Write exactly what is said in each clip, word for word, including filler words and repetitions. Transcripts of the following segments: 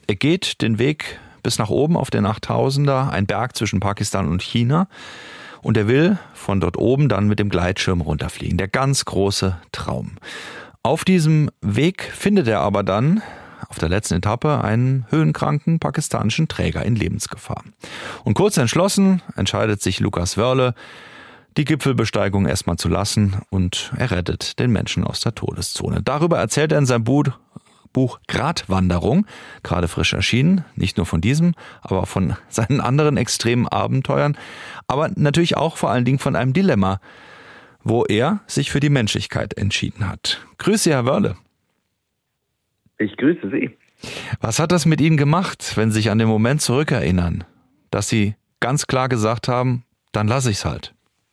Er geht den Weg bis nach oben auf den achttausender, ein Berg zwischen Pakistan und China. Und er will von dort oben dann mit dem Gleitschirm runterfliegen. Der ganz große Traum. Auf diesem Weg findet er aber dann auf der letzten Etappe einen höhenkranken pakistanischen Träger in Lebensgefahr. Und kurz entschlossen entscheidet sich Lukas Wörle, die Gipfelbesteigung erstmal zu lassen, und er rettet den Menschen aus der Todeszone. Darüber erzählt er in seinem Buch, Buch Gratwanderung, gerade frisch erschienen, nicht nur von diesem, aber von seinen anderen extremen Abenteuern, aber natürlich auch vor allen Dingen von einem Dilemma, wo er sich für die Menschlichkeit entschieden hat. Grüße, Herr Wörle. Ich grüße Sie. Was hat das mit Ihnen gemacht, wenn Sie sich an den Moment zurückerinnern, dass Sie ganz klar gesagt haben, dann lasse ich es halt?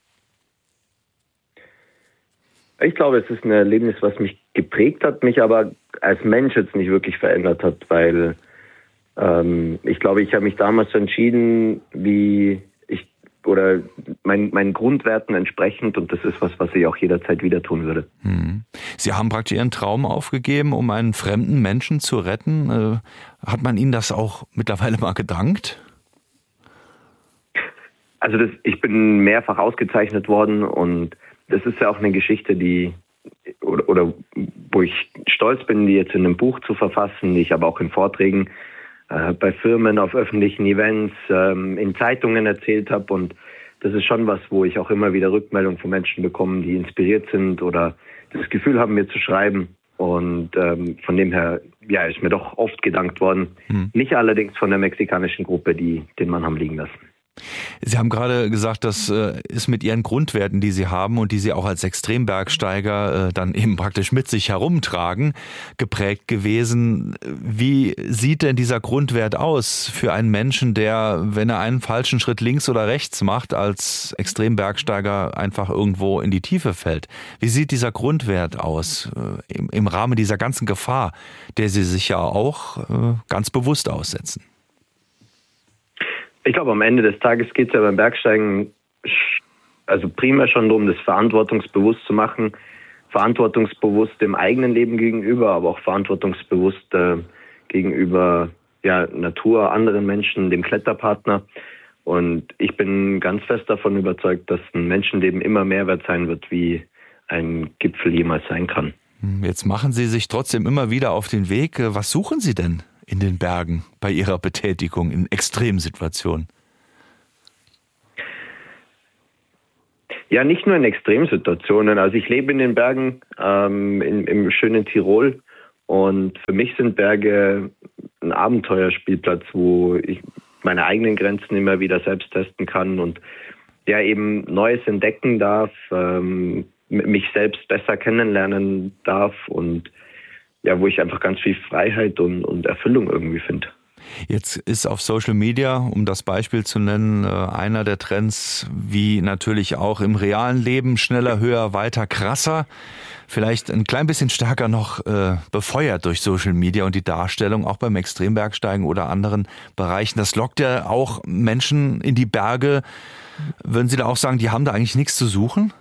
Ich glaube, es ist ein Erlebnis, was mich geprägt hat, mich aber als Mensch jetzt nicht wirklich verändert hat, weil ähm, ich glaube, ich habe mich damals entschieden, wie ich oder mein, meinen Grundwerten entsprechend, und das ist was, was ich auch jederzeit wieder tun würde. Hm. Sie haben praktisch Ihren Traum aufgegeben, um einen fremden Menschen zu retten. Äh, hat man Ihnen das auch mittlerweile mal gedankt? Also das, ich bin mehrfach ausgezeichnet worden, und das ist ja auch eine Geschichte, die oder, oder wo ich stolz bin, die jetzt in einem Buch zu verfassen, die ich aber auch in Vorträgen äh, bei Firmen, auf öffentlichen Events, ähm, in Zeitungen erzählt habe. Und das ist schon was, wo ich auch immer wieder Rückmeldungen von Menschen bekomme, die inspiriert sind oder das Gefühl haben, mir zu schreiben. Und ähm, von dem her, ja, ist mir doch oft gedankt worden. Hm. Nicht allerdings von der mexikanischen Gruppe, die den Mann haben liegen lassen. Sie haben gerade gesagt, das ist mit Ihren Grundwerten, die Sie haben und die Sie auch als Extrembergsteiger dann eben praktisch mit sich herumtragen, geprägt gewesen. Wie sieht denn dieser Grundwert aus für einen Menschen, der, wenn er einen falschen Schritt links oder rechts macht, als Extrembergsteiger einfach irgendwo in die Tiefe fällt? Wie sieht dieser Grundwert aus im, im Rahmen dieser ganzen Gefahr, der Sie sich ja auch ganz bewusst aussetzen? Ich glaube, am Ende des Tages geht es ja beim Bergsteigen also primär schon darum, das verantwortungsbewusst zu machen. Verantwortungsbewusst dem eigenen Leben gegenüber, aber auch verantwortungsbewusst äh, gegenüber ja, Natur, anderen Menschen, dem Kletterpartner. Und ich bin ganz fest davon überzeugt, dass ein Menschenleben immer mehr wert sein wird, wie ein Gipfel jemals sein kann. Jetzt machen Sie sich trotzdem immer wieder auf den Weg. Was suchen Sie denn in den Bergen bei Ihrer Betätigung in Extremsituationen? Ja, nicht nur in Extremsituationen. Also ich lebe in den Bergen, ähm, in, im schönen Tirol. Und für mich sind Berge ein Abenteuerspielplatz, wo ich meine eigenen Grenzen immer wieder selbst testen kann und ja eben Neues entdecken darf, ähm, mich selbst besser kennenlernen darf und ja, wo ich einfach ganz viel Freiheit und, und Erfüllung irgendwie finde. Jetzt ist auf Social Media, um das Beispiel zu nennen, einer der Trends, wie natürlich auch im realen Leben, schneller, höher, weiter, krasser, vielleicht ein klein bisschen stärker noch äh, befeuert durch Social Media und die Darstellung auch beim Extrembergsteigen oder anderen Bereichen. Das lockt ja auch Menschen in die Berge. Würden Sie da auch sagen, die haben da eigentlich nichts zu suchen?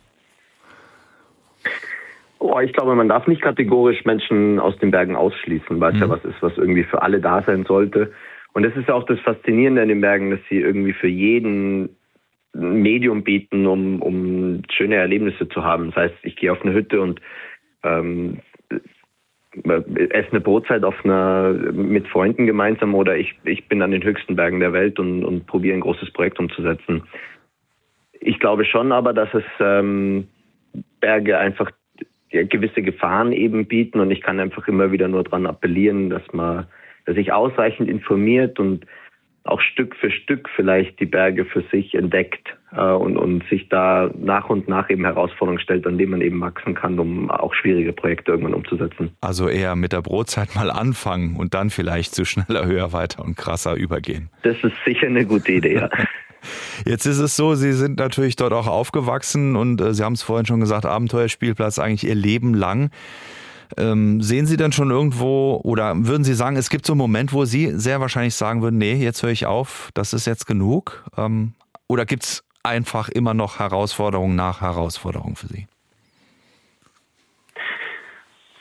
Oh, ich glaube, man darf nicht kategorisch Menschen aus den Bergen ausschließen, weil es mhm. ja was ist, was irgendwie für alle da sein sollte. Und das ist ja auch das Faszinierende an den Bergen, dass sie irgendwie für jeden ein Medium bieten, um, um schöne Erlebnisse zu haben. Das heißt, ich gehe auf eine Hütte und ähm, esse eine Brotzeit auf einer, mit Freunden gemeinsam, oder ich, ich bin an den höchsten Bergen der Welt und, und probiere ein großes Projekt umzusetzen. Ich glaube schon aber, dass es ähm, Berge einfach gewisse Gefahren eben bieten, und ich kann einfach immer wieder nur daran appellieren, dass man, dass sich ausreichend informiert und auch Stück für Stück vielleicht die Berge für sich entdeckt äh, und, und sich da nach und nach eben Herausforderungen stellt, an denen man eben wachsen kann, um auch schwierige Projekte irgendwann umzusetzen. Also eher mit der Brotzeit mal anfangen und dann vielleicht zu schneller, höher, weiter und krasser übergehen. Das ist sicher eine gute Idee, ja. Jetzt ist es so, Sie sind natürlich dort auch aufgewachsen und äh, Sie haben es vorhin schon gesagt, Abenteuerspielplatz eigentlich Ihr Leben lang. Ähm, sehen Sie denn schon irgendwo, oder würden Sie sagen, es gibt so einen Moment, wo Sie sehr wahrscheinlich sagen würden, nee, jetzt höre ich auf, das ist jetzt genug? Ähm, oder gibt es einfach immer noch Herausforderung nach Herausforderung für Sie?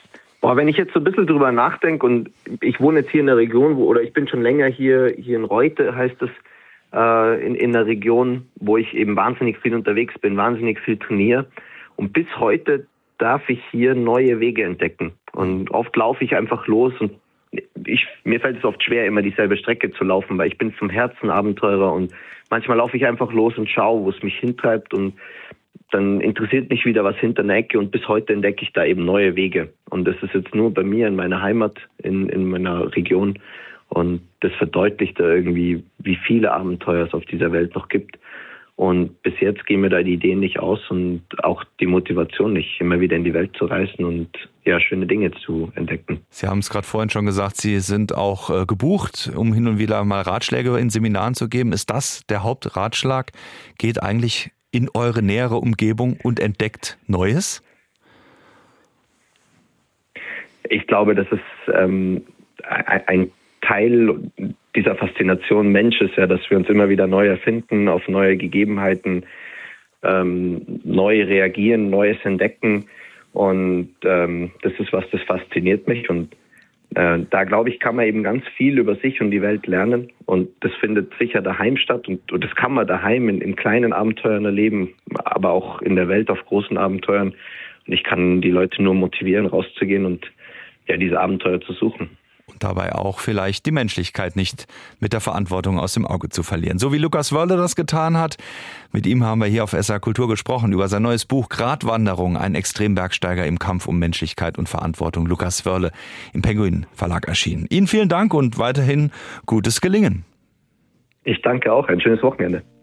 Oh, wenn ich jetzt so ein bisschen drüber nachdenke und ich wohne jetzt hier in der Region, wo, oder ich bin schon länger hier, hier in Reute, heißt es, äh, in, in der Region, wo ich eben wahnsinnig viel unterwegs bin, wahnsinnig viel trainiere. Und bis heute darf ich hier neue Wege entdecken. Und oft laufe ich einfach los und ich, mir fällt es oft schwer, immer dieselbe Strecke zu laufen, weil ich bin zum Herzen Abenteurer und manchmal laufe ich einfach los und schaue, wo es mich hintreibt und dann interessiert mich wieder was hinter der Ecke und bis heute entdecke ich da eben neue Wege. Und das ist jetzt nur bei mir in meiner Heimat, in, in meiner Region. Und das verdeutlicht da irgendwie, wie viele Abenteuer es auf dieser Welt noch gibt. Und bis jetzt gehen mir da die Ideen nicht aus und auch die Motivation nicht, immer wieder in die Welt zu reisen und ja, schöne Dinge zu entdecken. Sie haben es gerade vorhin schon gesagt, Sie sind auch äh, gebucht, um hin und wieder mal Ratschläge in Seminaren zu geben. Ist das der Hauptratschlag? Geht eigentlich in eure nähere Umgebung und entdeckt Neues? Ich glaube, das ist ähm, ein Teil dieser Faszination Mensch ist ja, dass wir uns immer wieder neu erfinden, auf neue Gegebenheiten ähm, neu reagieren, Neues entdecken. Und ähm, das ist was, das fasziniert mich. Und äh, da, glaube ich, kann man eben ganz viel über sich und die Welt lernen. Und das findet sicher daheim statt. Und, und das kann man daheim in, in kleinen Abenteuern erleben, aber auch in der Welt auf großen Abenteuern. Und ich kann die Leute nur motivieren, rauszugehen und ja, diese Abenteuer zu suchen. Und dabei auch vielleicht die Menschlichkeit nicht mit der Verantwortung aus dem Auge zu verlieren. So wie Lukas Wörle das getan hat. Mit ihm haben wir hier auf S R Kultur gesprochen über sein neues Buch Gratwanderung, ein Extrembergsteiger im Kampf um Menschlichkeit und Verantwortung. Lukas Wörle im Penguin Verlag erschienen. Ihnen vielen Dank und weiterhin gutes Gelingen. Ich danke auch. Ein schönes Wochenende.